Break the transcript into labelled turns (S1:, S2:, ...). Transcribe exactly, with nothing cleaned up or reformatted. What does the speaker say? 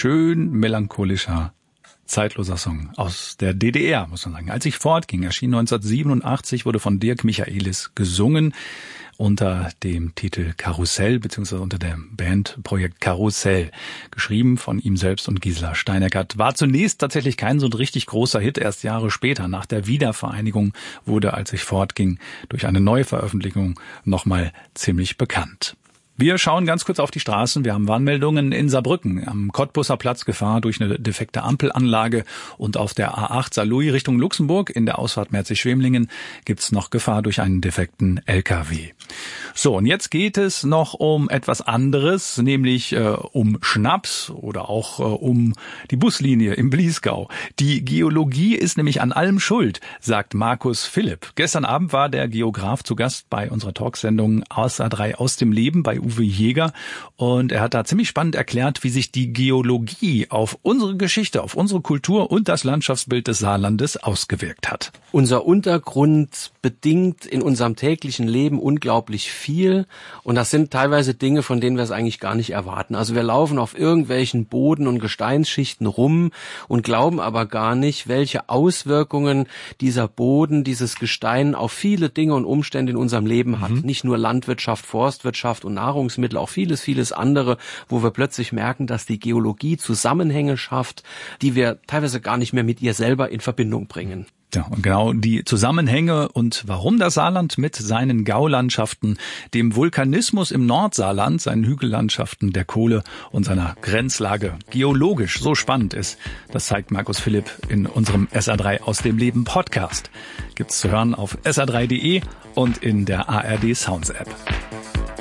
S1: schön melancholischer, zeitloser Song aus der D D R, muss man sagen. Als ich fortging, erschien neunzehnhundertsiebenundachtzig, wurde von Dirk Michaelis gesungen unter dem Titel Karussell, beziehungsweise unter dem Bandprojekt Karussell, geschrieben von ihm selbst und Gisela Steineckert. War zunächst tatsächlich kein so richtig großer Hit, erst Jahre später, nach der Wiedervereinigung, wurde, als ich fortging, durch eine Neuveröffentlichung nochmal ziemlich bekannt. Wir schauen ganz kurz auf die Straßen. Wir haben Warnmeldungen in Saarbrücken. Am Cottbusser Platz Gefahr durch eine defekte Ampelanlage und auf der A acht Saarlouis Richtung Luxemburg in der Ausfahrt Merzig-Schwemlingen gibt's noch Gefahr durch einen defekten L K W. So, und jetzt geht es noch um etwas anderes, nämlich äh, um Schnaps oder auch äh, um die Buslinie im Bliesgau. Die Geologie ist nämlich an allem schuld, sagt Markus Philipp. Gestern Abend war der Geograf zu Gast bei unserer Talksendung A S A drei aus dem Leben bei Uwe Jäger, und er hat da ziemlich spannend erklärt, wie sich die Geologie auf unsere Geschichte, auf unsere Kultur und das Landschaftsbild des Saarlandes ausgewirkt hat.
S2: Unser Untergrund bedingt in unserem täglichen Leben unglaublich viel, und das sind teilweise Dinge, von denen wir es eigentlich gar nicht erwarten. Also wir laufen auf irgendwelchen Boden- und Gesteinsschichten rum und glauben aber gar nicht, welche Auswirkungen dieser Boden, dieses Gestein auf viele Dinge und Umstände in unserem Leben hat. Mhm. Nicht nur Landwirtschaft, Forstwirtschaft und Nahrungsmittel, auch vieles, vieles andere, wo wir plötzlich merken, dass die Geologie Zusammenhänge schafft, die wir teilweise gar nicht mehr mit ihr selber in Verbindung bringen.
S1: Ja, und genau die Zusammenhänge und warum das Saarland mit seinen Gaulandschaften, dem Vulkanismus im Nordsaarland, seinen Hügellandschaften, der Kohle und seiner Grenzlage geologisch so spannend ist, das zeigt Markus Philipp in unserem S A drei aus dem Leben Podcast. Gibt's zu hören auf S A drei Punkt de und in der A R D Sounds App.